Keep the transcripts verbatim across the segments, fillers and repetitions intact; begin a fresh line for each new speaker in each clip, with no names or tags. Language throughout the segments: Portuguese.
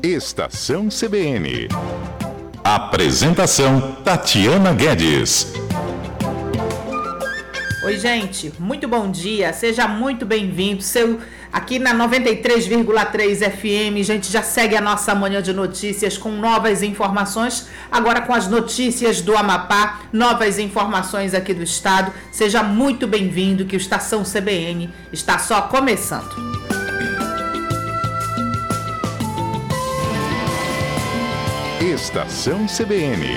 Estação C B N. Apresentação Tatiana Guedes.
Oi, gente, muito bom dia, seja muito bem-vindo. Seu aqui na noventa e três vírgula três F M, gente, já segue a nossa manhã de notícias com novas informações, agora com as notícias do Amapá, novas informações aqui do estado. Seja muito bem-vindo, que o Estação C B N está só começando.
Estação C B N.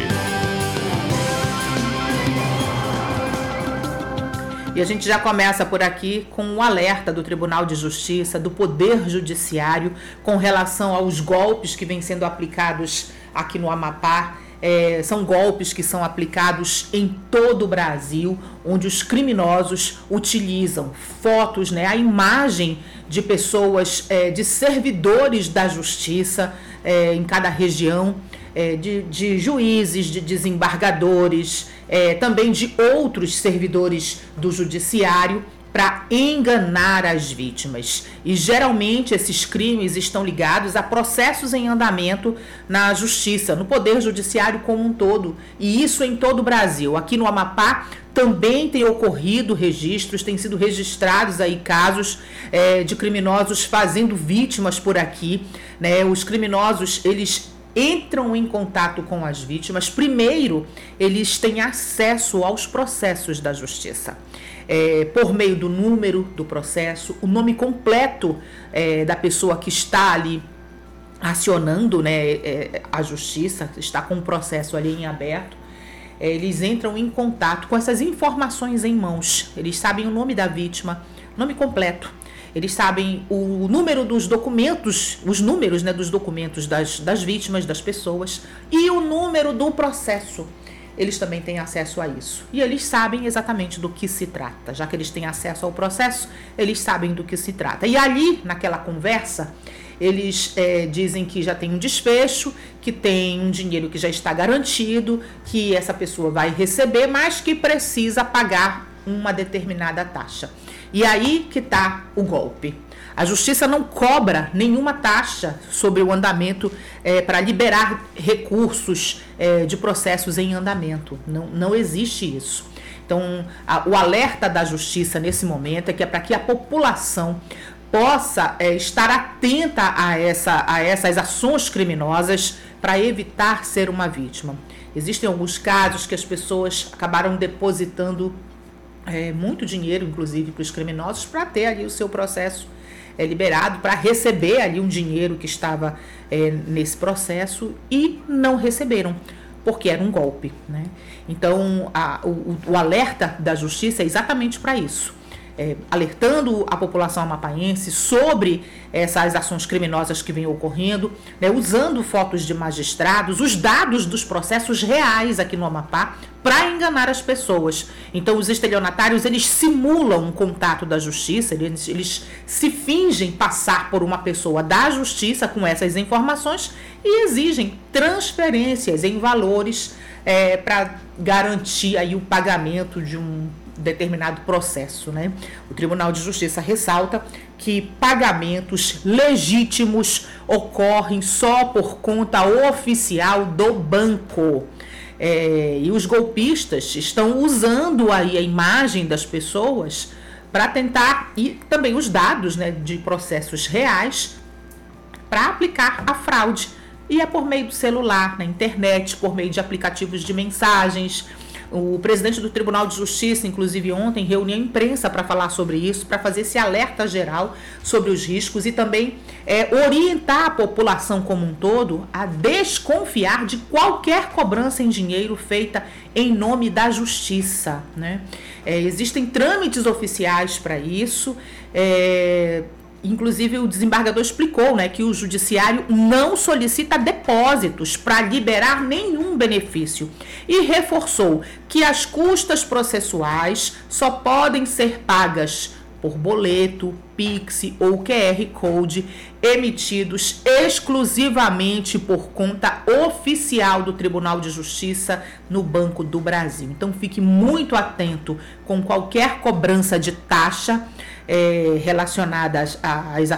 E a gente já começa por aqui com um alerta do Tribunal de Justiça, do Poder Judiciário, com relação aos golpes que vêm sendo aplicados aqui no Amapá. É, são golpes que são aplicados em todo o Brasil, onde os criminosos utilizam fotos, né, a imagem de pessoas, é, de servidores da justiça é, em cada região, é, de, de juízes, de desembargadores, é, também de outros servidores do judiciário, para enganar as vítimas. E geralmente esses crimes estão ligados a processos em andamento na justiça, no Poder Judiciário como um todo, e isso em todo o Brasil. Aqui no Amapá também tem ocorrido registros, têm sido registrados aí casos é, de criminosos fazendo vítimas por aqui, né? Os criminosos, eles entram em contato com as vítimas. Primeiro, eles têm acesso aos processos da justiça. É, por meio do número do processo, o nome completo é, da pessoa que está ali acionando, né, é, a justiça, está com o processo ali em aberto. É, eles entram em contato com essas informações em mãos. Eles sabem o nome da vítima, nome completo. Eles sabem o número dos documentos, os números, né, dos documentos das, das vítimas, das pessoas, e o número do processo. Eles também têm acesso a isso. E eles sabem exatamente do que se trata. Já que eles têm acesso ao processo, eles sabem do que se trata. E ali, naquela conversa, eles é, dizem que já tem um desfecho, que tem um dinheiro que já está garantido, que essa pessoa vai receber, mas que precisa pagar uma determinada taxa. E aí que está o golpe. A justiça não cobra nenhuma taxa sobre o andamento é, para liberar recursos é, de processos em andamento. Não, não existe isso. Então, a, o alerta da justiça nesse momento é que é para que a população possa é, estar atenta a, essa, a essas ações criminosas para evitar ser uma vítima. Existem alguns casos que as pessoas acabaram depositando é, muito dinheiro, inclusive, para os criminosos, para ter ali o seu processo é, liberado, para receber ali um dinheiro que estava é, nesse processo, e não receberam, porque era um golpe, né? Então, a, o, o alerta da justiça é exatamente para isso. É, alertando a população amapaense sobre essas ações criminosas que vêm ocorrendo, né, usando fotos de magistrados, os dados dos processos reais aqui no Amapá, para enganar as pessoas. Então, os estelionatários, eles simulam um contato da justiça, eles, eles se fingem passar por uma pessoa da justiça com essas informações e exigem transferências em valores é, para garantir aí o pagamento de um determinado processo, né? O Tribunal de Justiça ressalta que pagamentos legítimos ocorrem só por conta oficial do banco. É, e os golpistas estão usando aí a imagem das pessoas para tentar, e também os dados, né, de processos reais, para aplicar a fraude. E é por meio do celular, na internet, por meio de aplicativos de mensagens. O presidente do Tribunal de Justiça, inclusive ontem, reuniu a imprensa para falar sobre isso, para fazer esse alerta geral sobre os riscos e também é, orientar a população como um todo a desconfiar de qualquer cobrança em dinheiro feita em nome da justiça, né? É, existem trâmites oficiais para isso. É, Inclusive, o desembargador explicou, né, que o judiciário não solicita depósitos para liberar nenhum benefício e reforçou que as custas processuais só podem ser pagas por boleto, Pix ou Q R Code emitidos exclusivamente por conta oficial do Tribunal de Justiça no Banco do Brasil. Então, fique muito atento com qualquer cobrança de taxa É, relacionadas às